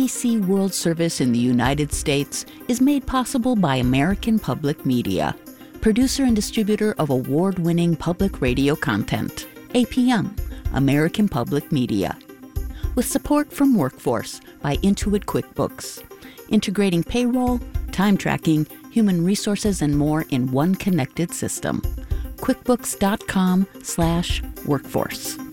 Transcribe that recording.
ABC World Service in the United States is made possible by American Public Media, producer and distributor of award-winning public radio content. APM, American Public Media. With support from Workforce by Intuit QuickBooks, integrating payroll, time tracking, human resources, and more in one connected system. QuickBooks.com/workforce.